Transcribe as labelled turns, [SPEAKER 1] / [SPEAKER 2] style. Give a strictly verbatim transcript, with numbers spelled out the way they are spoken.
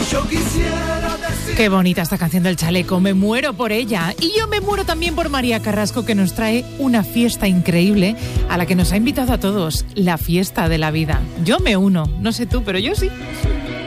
[SPEAKER 1] Yo quisiera decir...
[SPEAKER 2] Qué bonita esta canción del chaleco, me muero por ella. Y yo me muero también por María Carrasco, que nos trae una fiesta increíble a la que nos ha invitado a todos, la fiesta de la vida. Yo me uno, no sé tú, pero yo sí.